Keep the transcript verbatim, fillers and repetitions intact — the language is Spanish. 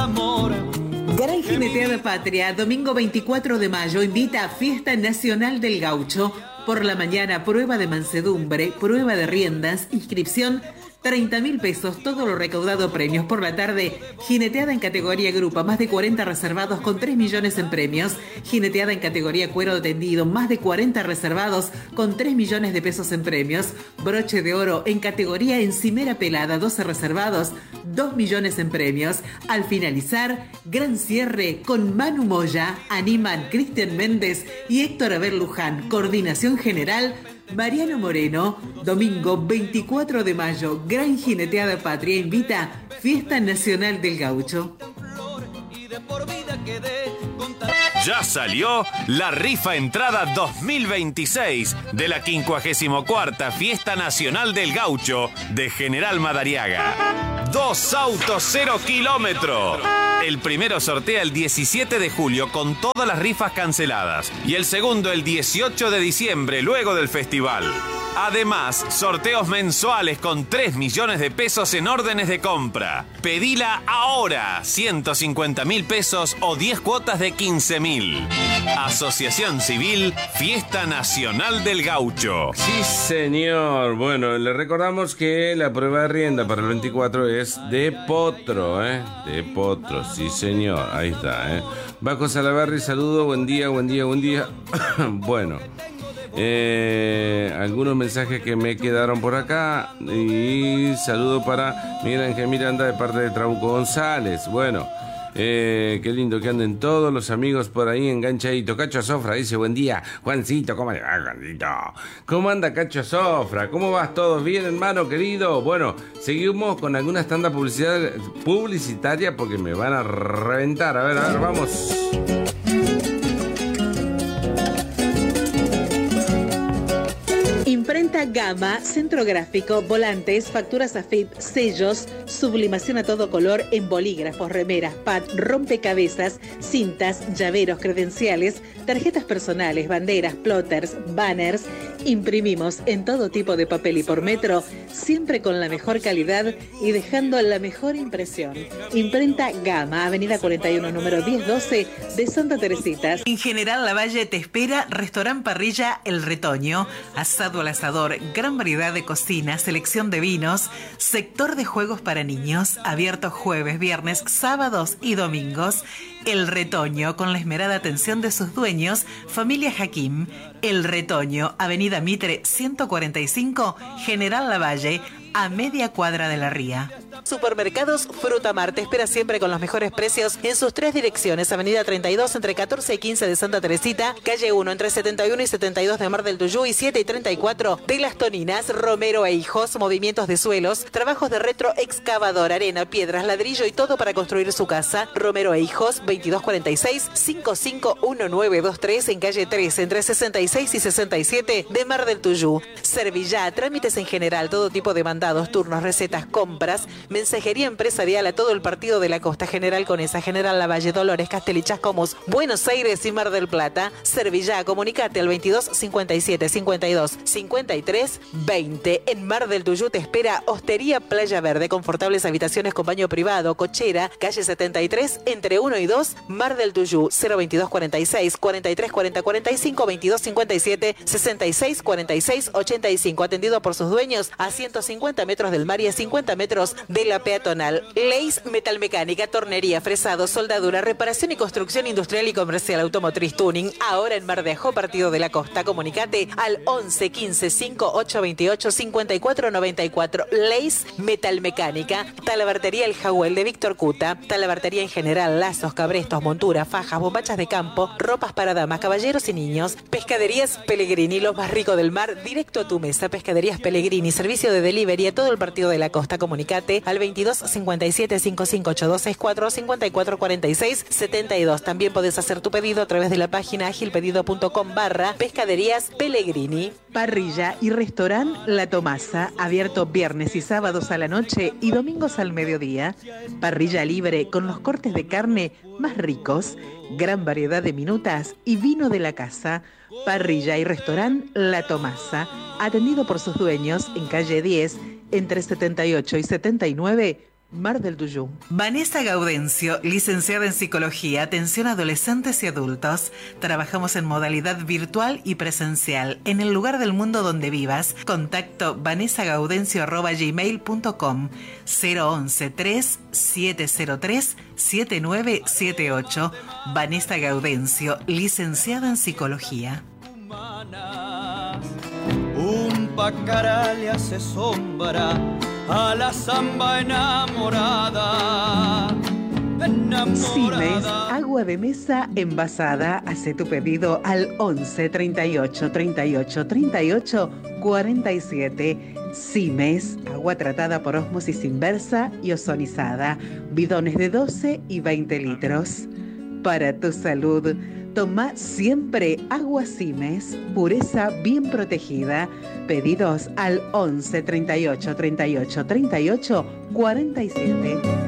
amor. Gran Jineteada Patria, domingo veinticuatro de mayo, invita a Fiesta Nacional del Gaucho. Por la mañana, prueba de mansedumbre, prueba de riendas, inscripción treinta mil pesos, todo lo recaudado premios. Por la tarde, jineteada en categoría grupa, más de cuarenta reservados con tres millones en premios. Jineteada en categoría cuero tendido, más de cuarenta reservados con tres millones de pesos en premios. Broche de oro en categoría encimera pelada, doce reservados, dos millones en premios. Al finalizar, gran cierre con Manu Moya, animan Cristian Méndez y Héctor Abel Luján. Coordinación general, Mariano Moreno. Domingo veinticuatro de mayo, Gran Jineteada Patria invita Fiesta Nacional del Gaucho. Ya salió la rifa entrada dos mil veintiséis de la quincuagésima cuarta Fiesta Nacional del Gaucho de General Madariaga. Dos autos cero kilómetros. El primero sortea el diecisiete de julio con todas las rifas canceladas y el segundo el dieciocho de diciembre luego del festival. Además, sorteos mensuales con tres millones de pesos en órdenes de compra. Pedila ahora, ciento cincuenta mil pesos o diez cuotas de quince mil. Asociación Civil Fiesta Nacional del Gaucho. Sí, señor. Bueno, le recordamos que la prueba de rienda para el veinticuatro es de potro, ¿eh? De potro, sí, señor. Ahí está, ¿eh? Bajo Salaverry, saludo, buen día, buen día, buen día. Bueno. Eh, algunos mensajes que me quedaron por acá y saludo para Miguel Ángel Miranda de parte de Trauco González. Bueno, eh, qué lindo que anden todos los amigos por ahí enganchaditos. Cacho Sofra dice buen día, Juancito, ¿cómo le va, Juancito? ¿Cómo anda Cacho Sofra? ¿Cómo vas? ¿Todos bien, hermano querido? Bueno, seguimos con algunas tandas publicidad, publicitarias porque me van a reventar. A ver, a ver, vamos. Imprenta Gama, centro gráfico, volantes, facturas A F I P, sellos, sublimación a todo color en bolígrafos, remeras, pad, rompecabezas, cintas, llaveros, credenciales, tarjetas personales, banderas, plotters, banners. Imprimimos en todo tipo de papel y por metro, siempre con la mejor calidad y dejando la mejor impresión. Imprenta Gama, avenida cuarenta y uno, número diez doce de Santa Teresita. En General Lavalle te espera Restaurant Parrilla El Retoño, asado al asador, gran variedad de cocina, selección de vinos, sector de juegos para niños, abierto jueves, viernes, sábados y domingos. El Retoño, con la esmerada atención de sus dueños, familia Hakim. El Retoño, avenida Mitre ciento cuarenta y cinco, General Lavalle, a media cuadra de la Ría. Supermercados Frutamar te espera siempre con los mejores precios en sus tres direcciones. Avenida treinta y dos entre catorce y quince de Santa Teresita, calle uno entre setenta y uno y setenta y dos de Mar del Tuyú y siete y treinta y cuatro de Las Toninas. Romero e Hijos, movimientos de suelos, trabajos de retro, excavador, arena, piedras, ladrillo y todo para construir su casa. Romero e Hijos, veintidós cuarenta y seis, cincuenta y cinco diecinueve veintitrés en calle trece entre sesenta y seis y sesenta y siete de Mar del Tuyú. Servillá, trámites en general, todo tipo de mandados, turnos, recetas, compras, mensajería empresarial a todo el partido de la Costa. General Conesa, General Lavalle, Dolores, Castel y Chascomús, Buenos Aires y Mar del Plata. Servillá, comunicate al veintidós cincuenta y siete cincuenta y dos cincuenta y tres veinte. En Mar del Tuyú te espera Hostería Playa Verde, confortables habitaciones con baño privado, cochera, calle setenta y tres entre uno y dos, Mar del Tuyú. Cero veintidós cuarenta y seis cuarenta y tres cuarenta cuarenta y cinco, veintidós cincuenta y siete sesenta y seis cuarenta y seis ochenta y cinco. Atendido por sus dueños a ciento cincuenta metros del mar y a cincuenta metros de la peatonal. Leis Metalmecánica, tornería, fresado, soldadura, reparación y construcción industrial y comercial, automotriz, tuning. Ahora en Mar de Ajó, partido de la Costa. Comunicate al once quince cincuenta y ocho veintiocho cincuenta y cuatro noventa y cuatro. Leis Metalmecánica. Talabartería El Jahuel de Víctor Cuta. Talabartería en general, lazos, cabrestos, monturas, fajas, bombachas de campo, ropas para damas, caballeros y niños. Pescaderías Pellegrini, los más ricos del mar, directo a tu mesa. Pescaderías Pellegrini, servicio de delivery a todo el partido de la Costa. Comunicate al veintidós cincuenta y siete cincuenta y cinco ochenta y dos sesenta y cuatro cincuenta y cuatro cuarenta y seis setenta y dos. También podés hacer tu pedido a través de la página agilpedido.com barra Pescaderías Pellegrini. Parrilla y restaurante La Tomasa, abierto viernes y sábados a la noche y domingos al mediodía. Parrilla libre con los cortes de carne más ricos, gran variedad de minutas y vino de la casa. Parrilla y restaurante La Tomasa, atendido por sus dueños en calle diez entre setenta y ocho y setenta y nueve Mar del Tuyú. Vanessa Gaudencio, licenciada en Psicología, atención a adolescentes y adultos. Trabajamos en modalidad virtual y presencial, en el lugar del mundo donde vivas. Contacto vanessagaudencio arroba gmail punto com cero once tres siete cero tres siete nueve siete ocho. Vanessa Gaudencio, licenciada en Psicología. Un pacará le hace sombra a la samba enamorada. Simes, agua de mesa envasada. Hace tu pedido al once treinta y ocho treinta y ocho treinta y ocho cuarenta y siete. Simes, agua tratada por ósmosis inversa y ozonizada. Bidones de doce y veinte litros. Para tu salud, toma siempre agua Simes, pureza bien protegida. Pedidos al once treinta y ocho treinta y ocho treinta y ocho cuarenta y siete.